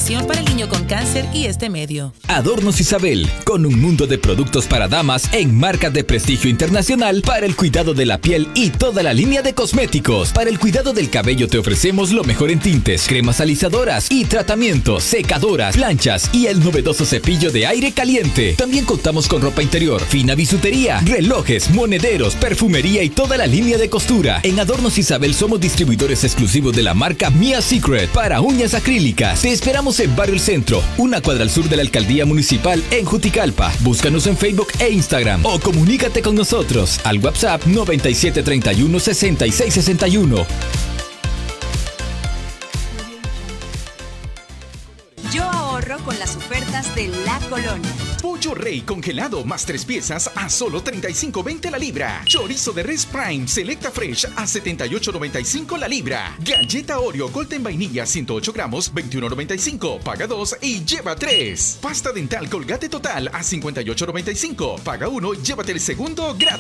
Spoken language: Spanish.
información para el niño con cáncer y este medio. Adornos Isabel, con un mundo de productos para damas en marcas de prestigio internacional para el cuidado de la piel y toda la línea de cosméticos. Para el cuidado del cabello te ofrecemos lo mejor en tintes, cremas alisadoras y tratamientos, secadoras, planchas y el novedoso cepillo de aire caliente. También contamos con ropa interior, fina bisutería, relojes, monederos, perfumería y toda la línea de costura. En Adornos Isabel somos distribuidores exclusivos de la marca Mia Secret para uñas acrílicas. Te esperamos en Barrio El Centro, una cuadra al sur de la Alcaldía Municipal en Juticalpa. Búscanos en Facebook e Instagram o comunícate con nosotros al WhatsApp 9731 6661. Yo ahorro con las ofertas de La Colonia. Pollo Rey congelado más 3 piezas a solo $35.20 la libra. Chorizo de res Prime Selecta Fresh a $78.95 la libra. Galleta Oreo Golden Vainilla 108 gramos, $21.95. Paga 2 y lleva 3. Pasta dental Colgate Total a $58.95. Paga 1 y llévate el segundo gratis.